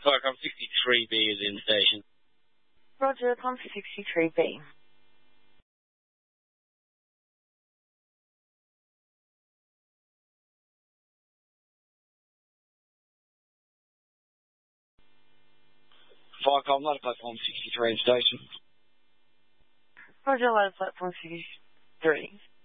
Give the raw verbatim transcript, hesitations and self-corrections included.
Viacom sixty-three B is in station. Roger, time for sixty-three B. Viacom, load platform sixty-three in station. Roger, load platform sixty-three.